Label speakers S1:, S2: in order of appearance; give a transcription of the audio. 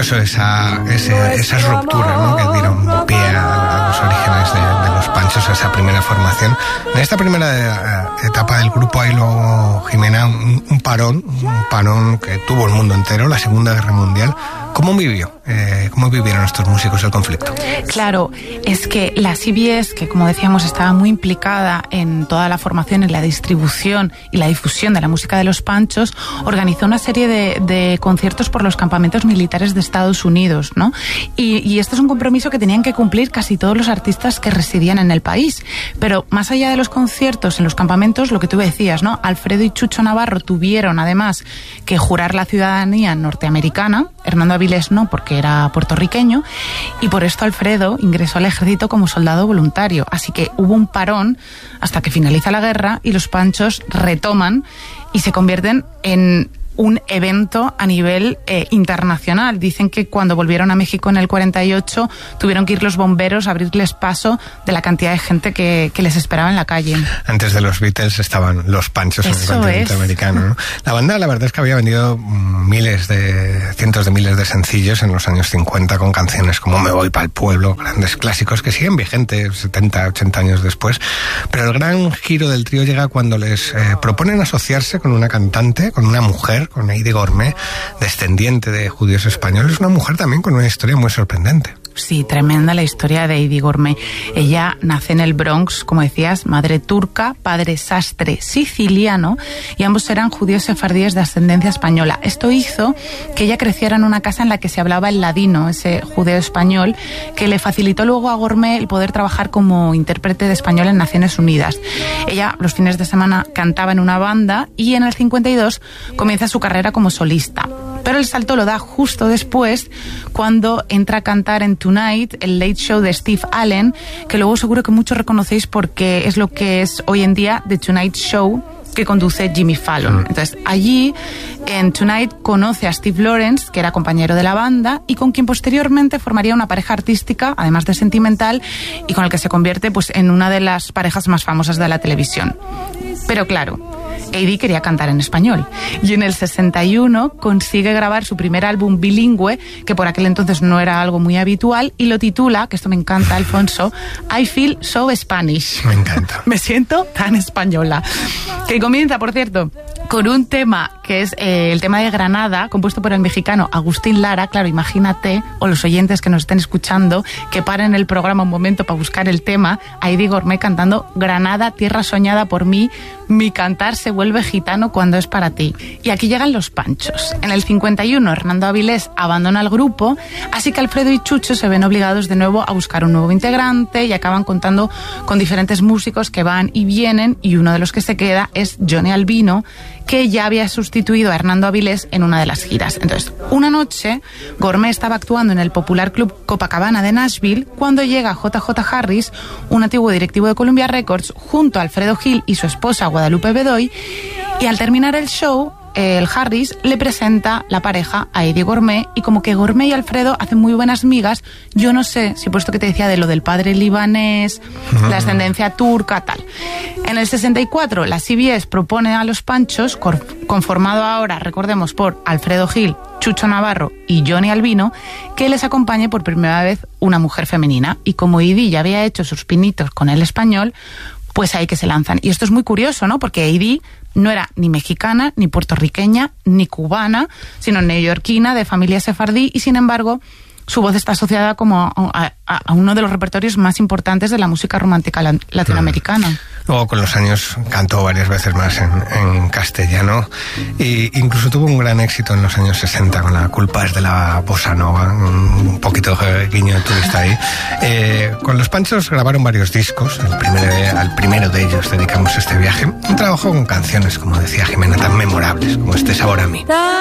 S1: curioso esa ruptura, ¿no?, que dieron pie a los orígenes de los Panchos, a esa primera formación. En esta primera etapa del grupo hay luego, Jimena, un parón que tuvo el mundo entero, la Segunda Guerra Mundial. ¿Cómo vivieron estos músicos el conflicto?
S2: Claro, es que la CBS, que como decíamos estaba muy implicada en toda la formación, en la distribución y la difusión de la música de los Panchos, organizó una serie de conciertos por los campamentos militares de Estados Unidos, ¿no? Y esto es un compromiso que tenían que cumplir casi todos los artistas que residían en el país. Pero más allá de los conciertos en los campamentos, lo que tú decías, ¿no? Alfredo y Chucho Navarro tuvieron además que jurar la ciudadanía norteamericana. Hernando Avilés no, porque era puertorriqueño, y por esto Alfredo ingresó al ejército como soldado voluntario. Así que hubo un parón hasta que finaliza la guerra y los Panchos retoman y se convierten en un evento a nivel internacional. Dicen que cuando volvieron a México en el 48 tuvieron que ir los bomberos a abrirles paso de la cantidad de gente que les esperaba en la calle.
S1: Antes de los Beatles estaban los Panchos en el continente americano, ¿no? La banda, la verdad es que había vendido cientos de miles de sencillos en los años 50 con canciones como Me voy pa'l pueblo, grandes clásicos que siguen vigentes 70, 80 años después. Pero el gran giro del trío llega cuando les proponen asociarse con una cantante, con una mujer, con Heidi Gourmet, descendiente de judíos españoles, una mujer también con una historia muy sorprendente.
S2: Sí, tremenda la historia de Heidi Gourmet. Ella nace en el Bronx, como decías, madre turca, padre sastre siciliano, y ambos eran judíos sefardíes de ascendencia española. Esto hizo que ella creciera en una casa en la que se hablaba el ladino, ese judeo español, que le facilitó luego a Gourmet el poder trabajar como intérprete de español en Naciones Unidas. Ella los fines de semana cantaba en una banda y en el 52 comienza su carrera como solista. Pero el salto lo da justo después, cuando entra a cantar en Tonight, el late show de Steve Allen, que luego seguro que muchos reconocéis porque es lo que es hoy en día The Tonight Show, que conduce Jimmy Fallon. Entonces, allí, en Tonight, conoce a Steve Lawrence, que era compañero de la banda, y con quien posteriormente formaría una pareja artística, además de sentimental, y con el que se convierte pues en una de las parejas más famosas de la televisión. Pero claro, Heidi quería cantar en español, y en el 61 consigue grabar su primer álbum bilingüe, que por aquel entonces no era algo muy habitual, y lo titula, que esto me encanta, Alfonso, I Feel So Spanish.
S1: Me encanta.
S2: Me siento tan española. Que comienza, por cierto, con un tema que es el tema de Granada, compuesto por el mexicano Agustín Lara. Claro, imagínate, o los oyentes que nos estén escuchando, que paren el programa un momento para buscar el tema, a Heidi Gourmet cantando Granada, tierra soñada por mí, mi cantar se vuelve gitano cuando es para ti. Y aquí llegan los Panchos. En el 51, Hernando Avilés abandona el grupo, así que Alfredo y Chucho se ven obligados de nuevo a buscar un nuevo integrante y acaban contando con diferentes músicos que van y vienen, y uno de los que se queda es Johnny Albino, que ya había sustituido a Hernando Avilés en una de las giras. Entonces, una noche, Gourmet estaba actuando en el popular club Copacabana de Nashville cuando llega JJ Harris, un antiguo directivo de Columbia Records, junto a Alfredo Gil y su esposa Guadalupe Bedoy, y al terminar el show, el Harris le presenta la pareja a Heidi Gourmet, y como que Gourmet y Alfredo hacen muy buenas migas. Yo no sé si, puesto que te decía de lo del padre libanés, la ascendencia turca, tal. En el 64, la CBS propone a los Panchos, conformado ahora, recordemos, por Alfredo Gil, Chucho Navarro y Johnny Albino, que les acompañe por primera vez una mujer femenina. Y como Heidi ya había hecho sus pinitos con el español, pues ahí que se lanzan. Y esto es muy curioso, ¿no? Porque Heidi no era ni mexicana, ni puertorriqueña, ni cubana, sino neoyorquina, de familia sefardí, y sin embargo su voz está asociada como a uno de los repertorios más importantes de la música romántica latinoamericana.
S1: Luego, con los años, cantó varias veces más en castellano, e incluso tuvo un gran éxito en los años 60 con La culpa es de la bossa nova, un poquito guiño de turista ahí. Con los Panchos grabaron varios discos, al primero de ellos dedicamos este viaje. Un trabajo con canciones, como decía Jimena, tan memorables como este Sabor a mí.